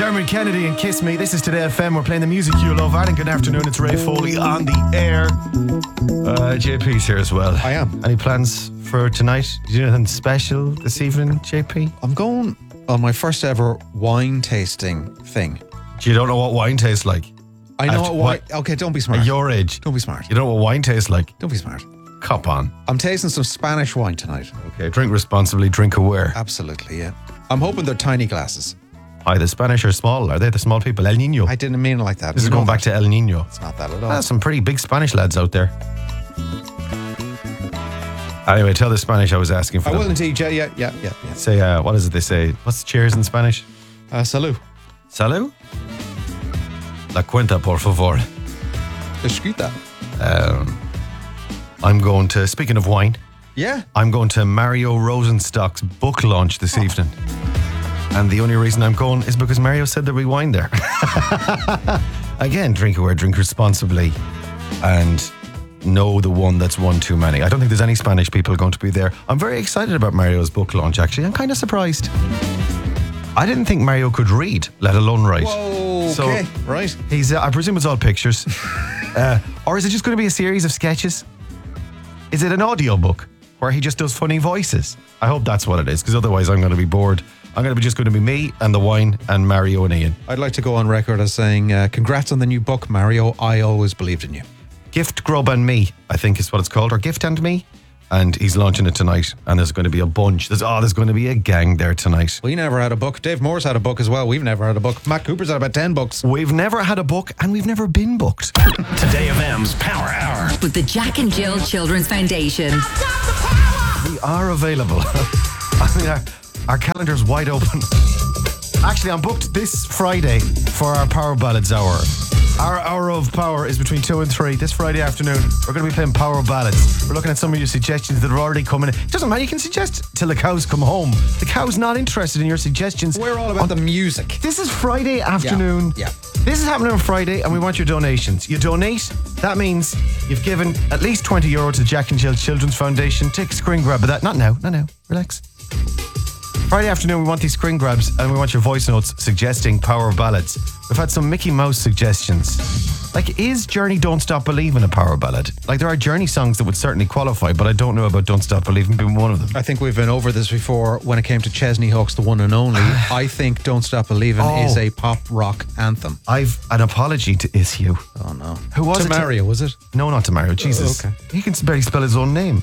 Dermot Kennedy and Kiss Me. This is Today FM. We're playing the music you love. Arden, good afternoon. It's Ray Foley on the air. JP's here as well. I am. Any plans for tonight? Did you do anything special this evening, JP? I'm going on my first ever wine tasting thing. You don't know what wine tastes like? I know what wine... Okay, don't be smart. At your age. Don't be smart. You don't know what wine tastes like? Don't be smart. Cop on. I'm tasting some Spanish wine tonight. Okay, drink responsibly, drink aware. Absolutely, yeah. I'm hoping they're tiny glasses. Hi, the Spanish are small. Are they the small people? El Niño. I didn't mean it like that. This is going back to El Niño. It's not that at all. Some pretty big Spanish lads out there. Anyway, tell the Spanish I was asking for. I them. will indeed, yeah. Say, what is it they say? What's cheers in Spanish? Salud. Salud? La cuenta, por favor. Escuta. I'm going to, speaking of wine, Yeah. I'm going to Mario Rosenstock's book launch this evening. And the only reason I'm going is because Mario said there'd be wine there. Again, drink aware, drink responsibly, and know the one that's one too many. I don't think there's any Spanish people going to be there. I'm very excited about Mario's book launch, actually. I'm kind of surprised. I didn't think Mario could read, let alone write. Whoa, okay, so right. He's, I presume it's all pictures. Or is it just going to be a series of sketches? Is it an audio book where he just does funny voices? I hope that's what it is, because otherwise I'm going to be bored. I'm going to be me and the wine and Mario and Ian. I'd like to go on record as saying, congrats on the new book, Mario. I always believed in you. Gift, Grub and Me, I think is what it's called, or Gift and Me. And he's launching it tonight, and there's going to be a bunch. There's going to be a gang there tonight. We never had a book. Dave Moore's had a book as well. We've never had a book. Matt Cooper's had about 10 books. We've never had a book, and we've never been booked. Today FM's Power Hour with the Jack and Jill Children's Foundation. We are available. I mean, our calendar's wide open. Actually, I'm booked this Friday for our Power Ballads Hour. Our hour of power is between 2 and 3 this Friday afternoon. We're going to be playing Power Ballads. We're looking at some of your suggestions that are already coming in. It doesn't matter, you can suggest till the cows come home. The cow's not interested in your suggestions. We're all about the music. This is Friday afternoon. Yeah. This is happening on Friday, and we want your donations. You donate, that means you've given at least €20 to the Jack and Jill Children's Foundation. Take a screen grab of that. Not now. Relax. Friday afternoon, we want these screen grabs, and we want your voice notes suggesting power ballads. We've had some Mickey Mouse suggestions. Like, is Journey Don't Stop Believin' a power ballad? Like, there are Journey songs that would certainly qualify, but I don't know about Don't Stop Believin' being one of them. I think we've been over this before when it came to Chesney Hawkes, the one and only. I think Don't Stop Believin' is a pop rock anthem. I've an apology to issue. Oh, no. Who was to it? Mario, was it? No, not to Mario. Jesus. Okay. He can barely spell his own name.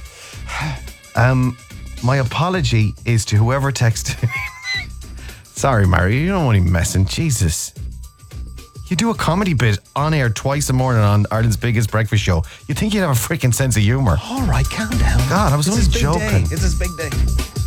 My apology is to whoever texted. Sorry, Mario, you're not only messing. Jesus. You do a comedy bit on air twice a morning on Ireland's biggest breakfast show. You'd think you'd have a freaking sense of humour. All right, calm down. God, I was only joking. It's his big day.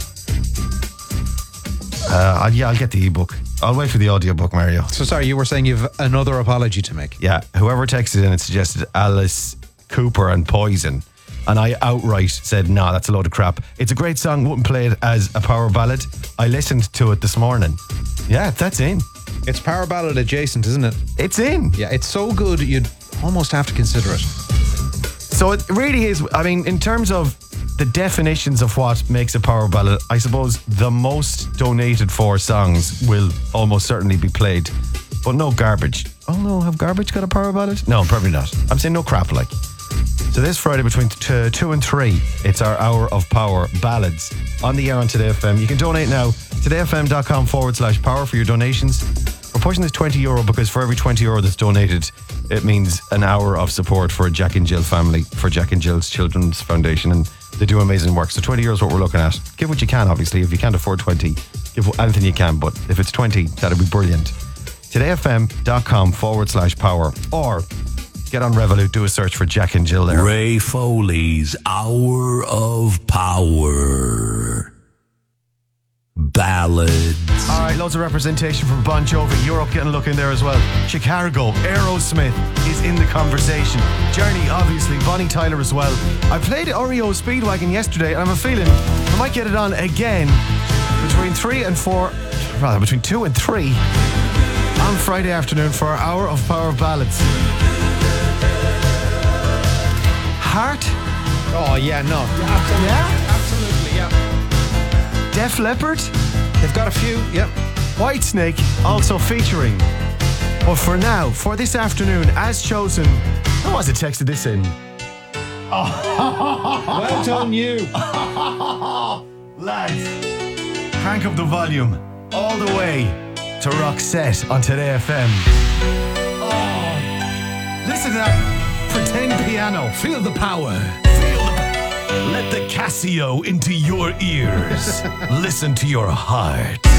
I'll get the ebook. I'll wait for the audiobook, Mario. So sorry, you were saying you've another apology to make. Yeah, whoever texted in and suggested Alice Cooper and Poison, and I outright said, nah, that's a load of crap. It's a great song, wouldn't play it as a power ballad. I listened to it this morning. Yeah, that's in. It's power ballad adjacent, isn't it? It's in. Yeah, it's so good you'd almost have to consider it. So it really is, I mean, in terms of the definitions of what makes a power ballad, I suppose the most donated for songs will almost certainly be played, but no garbage. Oh no, have garbage got a power ballad? No, probably not. I'm saying no crap like. So this Friday between 2 and 3, it's our hour of power ballads on the air on Today FM. You can donate now, todayfm.com/power for your donations. We're pushing this €20 because for every €20 that's donated, it means an hour of support for Jack and Jill family, for Jack and Jill's Children's Foundation, and they do amazing work. So €20 is what we're looking at. Give what you can, obviously. If you can't afford 20, give anything you can, but if it's 20, that'd be brilliant. todayfm.com/power, or get on Revolut, do a search for Jack and Jill there. Ray Foley's Hour of Power Ballads. All right, loads of representation from Bon Jovi. Europe getting a look in there as well. Chicago, Aerosmith is in the conversation. Journey, obviously, Bonnie Tyler as well. I played REO Speedwagon yesterday, and I have a feeling I might get it on again between 2 and 3 on Friday afternoon for our hour of power ballads. Heart? Oh, yeah, no. Yeah? Absolutely, yeah. Def Leppard? They've got a few, yep. Whitesnake also featuring. But for now, for this afternoon, as chosen, who was it texted this in? Well done, you. Lads, crank up the volume all the way to Roxette on Today FM. Oh, listen to that pretend piano. Feel the power. Let the Casio into your ears. Listen to your heart.